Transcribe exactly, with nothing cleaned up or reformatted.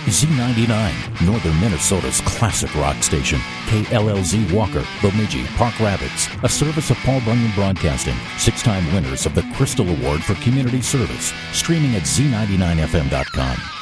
Z ninety-nine, Northern Minnesota's classic rock station. K L L Z Walker, Bemidji, Park Rapids. A service of Paul Bunyan Broadcasting. Six-time winners of the Crystal Award for Community Service. Streaming at Z ninety-nine F M dot com.